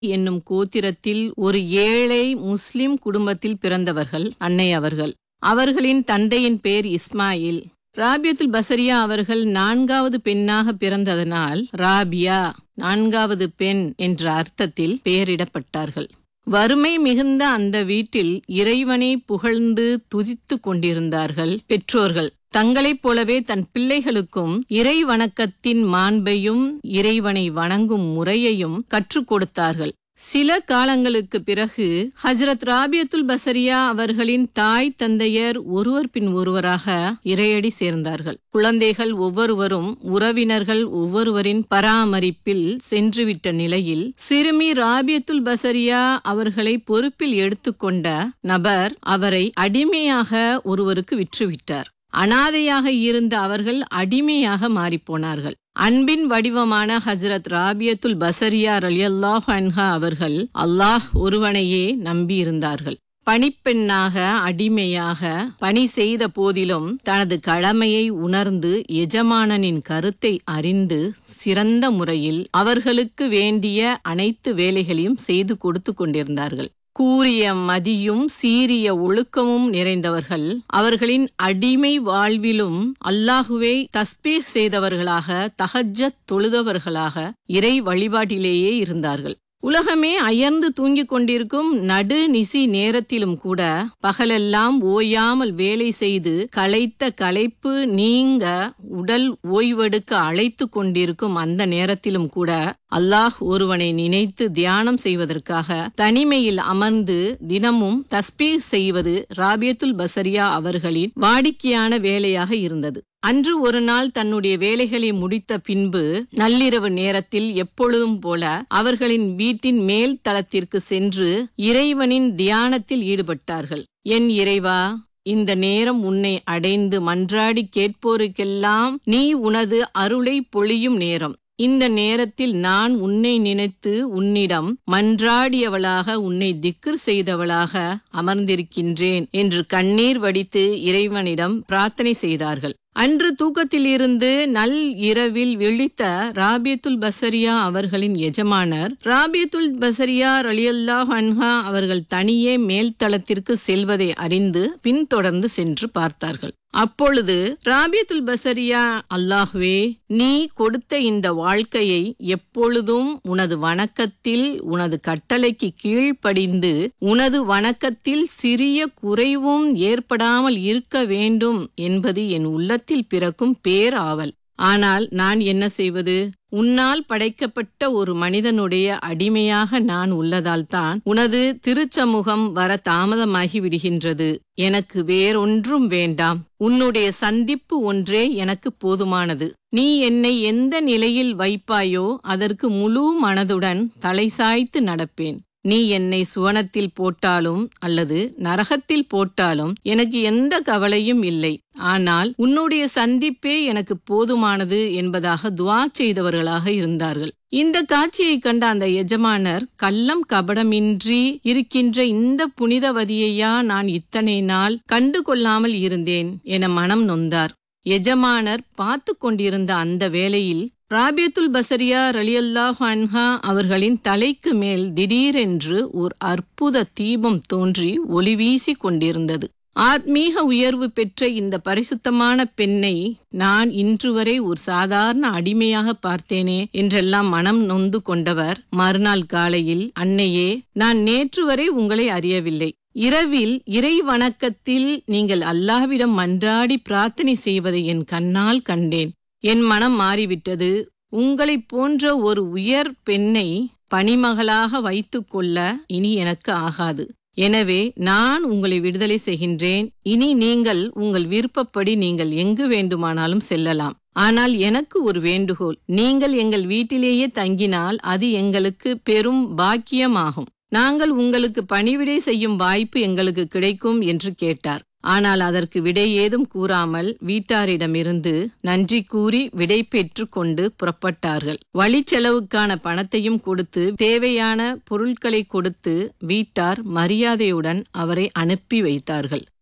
என்னும் கோத்திரத்தில் ஒரு ஏழை முஸ்லிம் குடும்பத்தில் பிறந்தவர்கள் அன்னை அவர்கள். அவர்களின் தந்தையின் பெயர் இஸ்மாயில். ராபியத்துல் பஸரியா அவர்கள் 4வது பெண்ணாக பிறந்ததனால் ராபியா, 4வது பெண் என்ற அர்த்தத்தில் பெயரிடப்பட்டார்கள். வறுமை மிகுந்த அந்த வீட்டில் இறைவனை புகழ்ந்து துதித்து கொண்டிருந்தார்கள் பெற்றோர்கள். தங்களைப் போலவே தன் பிள்ளைகளுக்கும் இறை வணக்கத்தின் மாண்பையும் இறைவனை வணங்கும் முறையையும் கற்றுக் கொடுத்தார்கள். சில காலங்களுக்கு பிறகு ஹஜ்ரத் ராபியத்துல் பஸரியா அவர்களின் தாய் தந்தையர் ஒருவர் பின் ஒருவராக இறையடி சேர்ந்தார்கள். குழந்தைகள் ஒவ்வொருவரும் உறவினர்கள் ஒவ்வொருவரின் பராமரிப்பில் சென்றுவிட்ட நிலையில் சிறுமி ராபியத்துல் பஸரியா அவர்களை பொறுப்பில் எடுத்துக்கொண்ட நபர் அவரை அடிமையாக ஒருவருக்கு விற்றுவிட்டார். அனாதையாக இருந்த அவர்கள் அடிமையாக மாறிப்போனார்கள். அன்பின் வடிவமான ஹஜ்ரத் ராபியத்துல் பஸரியா ரலியல்லாஹு அன்ஹா அவர்கள் அல்லாஹ் ஒருவனையே நம்பியிருந்தார்கள். பணிப்பெண்ணாக அடிமையாக பணி செய்த போதிலும் தனது கடமையை உணர்ந்து எஜமானனின் கருத்தை அறிந்து சிறந்த முறையில் அவர்களுக்கு வேண்டிய அனைத்து வேலைகளையும் செய்து கொடுத்து கொண்டிருந்தார்கள். கூரிய மதியும் சீரிய ஒழுக்கமும் நிறைந்தவர்கள். அவர்களின் அடிமை வாழ்விலும் அல்லாஹுவை தஸ்பீஹ் செய்தவர்களாக, தஹஜ்ஜத் தொழுதவர்களாக இறை வழிபாட்டிலேயே இருந்தார்கள். உலகமே அயர்ந்து தூங்கிக் கொண்டிருக்கும் நடு நிசி நேரத்திலும் கூட பகலெல்லாம் ஓயாமல் வேலை செய்து களைத்த களைப்பு நீங்க உடல் ஓய்வெடுக்க அழைத்து கொண்டிருக்கும் அந்த நேரத்திலும் கூட அல்லாஹ் ஒருவனை நினைத்து தியானம் செய்வதற்காக தனிமையில் அமர்ந்து தினமும் தஸ்பீஹ் செய்வது ராபியத்துல் பஸரியா அவர்களின் வாடிக்கையான வேலையாக இருந்தது. அன்று ஒரு நாள் தன்னுடைய வேலைகளை முடித்த பின்பு நள்ளிரவு நேரத்தில் எப்பொழுதும் போல அவர்களின் வீட்டின் மேல் தளத்திற்கு சென்று இறைவனின் தியானத்தில் ஈடுபட்டார்கள். என் இறைவா, இந்த நேரம் உன்னை அடைந்து மன்றாடி கேட்போருக்கெல்லாம் நீ உனது அருளை பொழியும் நேரம். இந்த நேரத்தில் நான் உன்னை நினைத்து உன்னிடம் மன்றாடியவளாக, உன்னை திக்ர் செய்தவளாக அமர்ந்திருக்கின்றேன் என்று கண்ணீர் வடித்து இறைவனிடம் பிரார்த்தனை செய்தார்கள். அன்று தூக்கத்திலிருந்து நல் இரவில் விழித்த ராபியத்துல் பஸரியா அவர்களின் எஜமானர் ராபியத்துல் பஸரியா ரலியல்லாஹு அன்ஹா அவர்கள் தனியே மேல்தளத்திற்கு செல்வதை அறிந்து பின்தொடர்ந்து சென்று பார்த்தார்கள். அப்பொழுது ராபியத்துல் பஸரியா, அல்லாஹ்வே, நீ கொடுத்த இந்த வாழ்க்கையை எப்பொழுதும் உனது வணக்கத்தில் உனது கட்டளைக்கு கீழ்ப்படிந்து உனது வணக்கத்தில் சிறிய குறைவும் ஏற்படாமல் இருக்க வேண்டும் என்பது என் உள்ளத்தில் பிறக்கும் பேராவல். ஆனால் நான் என்ன செய்வது? உன்னால் படைக்கப்பட்ட ஒரு மனிதனுடைய அடிமையாக நான் உள்ளதால் தான் உனது திருச்சமூகம் வர தாமதமாகி விடுகின்றது. எனக்கு வேறொன்றும் வேண்டாம். உன்னுடைய சந்திப்பு ஒன்றே எனக்கு போதுமானது. நீ என்னை எந்த நிலையில் வைப்பாயோ அதற்கு முழு மனதுடன் தலை சாய்த்து நடப்பேன். நீ என்னை சுவனத்தில் போட்டாலும் அல்லது நரகத்தில் போட்டாலும் எனக்கு எந்த கவலையும் இல்லை. ஆனால் உன்னுடைய சந்திப்பே எனக்கு போதுமானது என்பதாக துஆ செய்தவர்களாக இருந்தார்கள். இந்த காட்சியை கண்ட அந்த எஜமானர், கள்ளம் கபடமின்றி இருக்கின்ற இந்த புனிதவதியையா நான் இத்தனை நாள் கண்டு கொள்ளாமல் இருந்தேன் என மனம் நொந்தார். எஜமானர் பார்த்து கொண்டிருந்த அந்த வேளையில் ராபியத்துல் பஸரியா ரலியல்லாஹு அன்ஹா அவர்களின் தலைக்கு மேல் திடீரென்று ஒரு அற்புத தீபம் தோன்றி ஒளி வீசி கொண்டிருந்தது. ஆத்மீக உயர்வு பெற்ற இந்த பரிசுத்தமான பெண்ணை நான் இன்று வரை ஒரு சாதாரண அடிமையாக பார்த்தேனே என்றெல்லாம் மனம் நொந்து கொண்டவர் மறுநாள் காலையில், அன்னையே, நான் நேற்று வரை உங்களை அறியவில்லை. இரவில் இறை வணக்கத்தில் நீங்கள் அல்லாஹ்விடம் மன்றாடி பிரார்த்தனை செய்வதை என் கண்ணால் கண்டேன். என் மனம் மாறிவிட்டது. உங்களைப் போன்ற ஒரு உயர் பெண்ணை பணிமகளாக வைத்துக் கொள்ள இனி எனக்கு ஆகாது. எனவே நான் உங்களை விடுதலை செய்கின்றேன். இனி நீங்கள் உங்கள் விருப்பப்படி நீங்கள் எங்கு வேண்டுமானாலும் செல்லலாம். ஆனால் எனக்கு ஒரு வேண்டுகோள். நீங்கள் எங்கள் வீட்டிலேயே தங்கினால் அது எங்களுக்கு பெரும் பாக்கியமாகும். நாங்கள் உங்களுக்கு பணிவிடை செய்யும் வாய்ப்பு எங்களுக்கு கிடைக்கும் என்று கேட்டார். ஆனால் அதற்கு விடை ஏதும் கூறாமல் வீட்டாரிடமிருந்து நன்றி கூறி விடை பெற்று கொண்டு புறப்பட்டார்கள். வழி செலவுக்கான பணத்தையும் கொடுத்து தேவையான பொருட்களை கொடுத்து வீட்டார் மரியாதையுடன் அவரை அனுப்பி வைத்தார்கள்.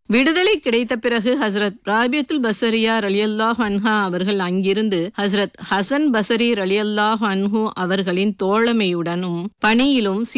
விடுதலை கிடைத்த பிறகு ஹசரத் ராபியத்துல் பசரியா ரலியல்லாஹு அன்ஹா அவர்கள் அங்கிருந்து ஹசரத் ஹசன் பசரி ரலியல்லாஹு அன்ஹு அவர்களின் தோழமையுடனும் பணியிலும்